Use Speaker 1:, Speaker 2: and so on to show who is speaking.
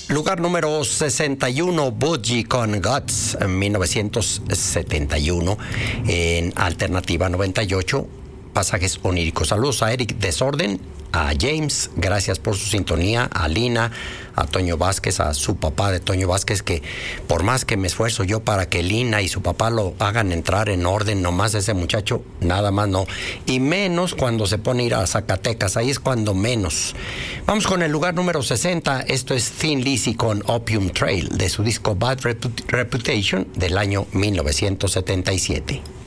Speaker 1: Lugar número 61, Budgie con Guts, en 1971. En alternativa 98, Pasajes Oníricos. Saludos a Eric Desorden, a James, gracias por su sintonía, a Lina, a Toño Vázquez, a su papá de Toño Vázquez, que por más que me esfuerzo yo para que Lina y su papá lo hagan entrar en orden, nomás ese muchacho, nada más no. Y menos cuando se pone a ir a Zacatecas, ahí es cuando menos. Vamos con el lugar número 60, esto es Thin Lizzy con Opium Trail, de su disco Bad Reputation del año 1977.